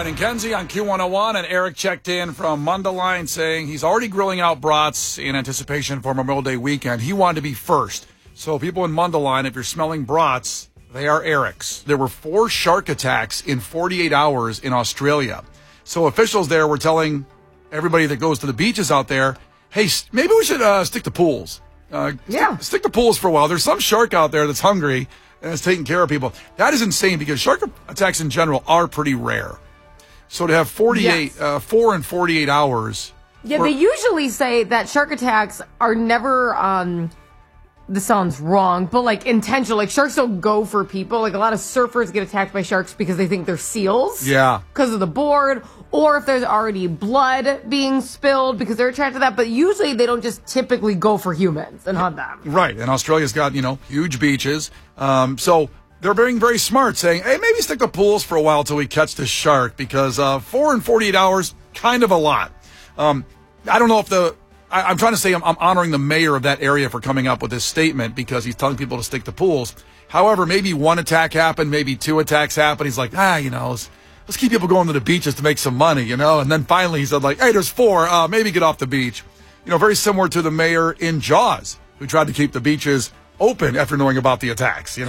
Brian and Kenzie on Q101, and Eric checked in from Mundelein saying he's already grilling out brats in anticipation for Memorial Day weekend. He wanted to be first. So people in Mundelein, if you're smelling brats, they are Eric's. There were 4 shark attacks in 48 hours in Australia. So officials there were telling everybody that goes to the beaches out there, hey, maybe we should stick to pools. Stick to pools for a while. There's some shark out there that's hungry and is taking care of people. That is insane because shark attacks in general are pretty rare. So to have 4 in 48 hours. Yeah, they usually say that shark attacks are never, this sounds wrong, but like intentional. Like sharks don't go for people. Like a lot of surfers get attacked by sharks because they think they're seals. Yeah. Because of the board. Or if there's already blood being spilled because they're attracted to that. But usually they don't just typically go for humans and hunt them. Right. And Australia's got, huge beaches. So they're being very smart, saying, hey, maybe stick to pools for a while till we catch this shark because 4 in 48 hours, kind of a lot. I don't know if I'm trying to say I'm honoring the mayor of that area for coming up with this statement because he's telling people to stick to pools. However, maybe 1 attack happened, maybe 2 attacks happened. He's like, let's keep people going to the beaches to make some money, And then finally he said, hey, there's 4, maybe get off the beach. Very similar to the mayor in Jaws, who tried to keep the beaches open after knowing about the attacks,